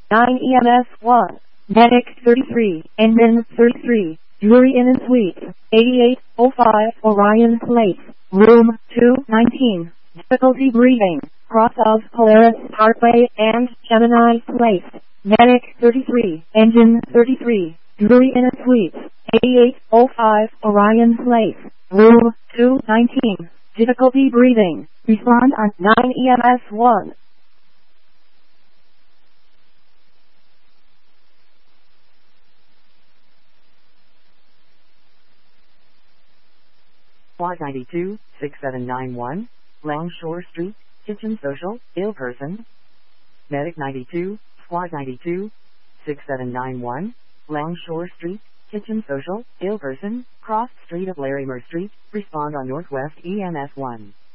9 EMS 1. Medic 33, Engine 33, Jewelry Inn and Suites, 8805 Orion Place, Room 219. Difficulty breathing, cross of Polaris Parkway and Gemini Place. Medic 33, Engine 33, Jewelry Inn and Suites, 8805 Orion Place, Room 219. Difficulty breathing. Respond on 9 EMS 1. Squad 92, 6791, Longshore Street, Kitchen Social, ill person. Medic 92, Squad 92, 6791, Longshore Street, Kitchen Social, ill person, cross street of Larimer Street, respond on Northwest EMS 1.